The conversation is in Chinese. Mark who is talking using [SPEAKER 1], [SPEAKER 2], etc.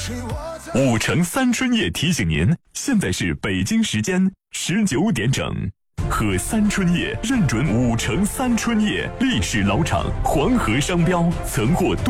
[SPEAKER 1] 5城3春夜提醒您，现在是北京时间19点整。喝3春夜认准5城3春夜，历史老厂黄河商标曾获